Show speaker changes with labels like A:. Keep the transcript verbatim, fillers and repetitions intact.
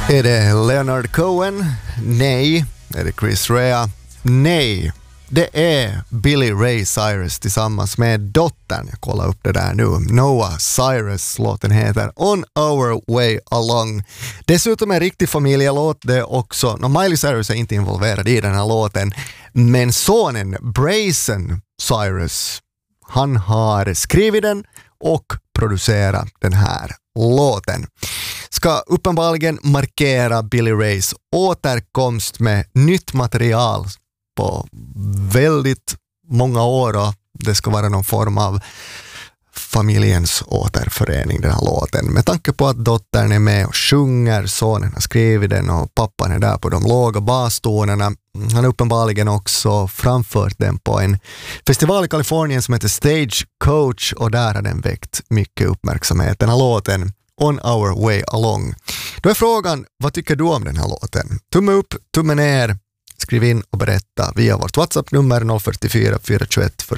A: Är det Leonard Cohen? Nej. Är det Chris Rea? Nej. Det är Billy Ray Cyrus tillsammans med dottern. Jag kollar upp det där nu. Noah Cyrus, låten heter On Our Way Along. Dessutom en riktig familjelåt det också. No, Miley Cyrus är inte involverad i den här låten. Men sonen Brayson Cyrus, han har skrivit den och producerat den här låten. Ska uppenbarligen markera Billy Rays återkomst med nytt material på väldigt många år, och det ska vara någon form av familjens återförening, den här låten. Med tanke på att dottern är med och sjunger, sonen har skrivit den och pappan är där på de låga bastonerna. Han har uppenbarligen också framfört den på en festival i Kalifornien som heter Stagecoach, och där har den väckt mycket uppmärksamhet. Den här låten On Our Way Along. Då är frågan, vad tycker du om den här låten? Tumme upp, tumme ner. Skriv in och berätta via vårt WhatsApp-nummer noll fyra fyra, fyra två ett, fyra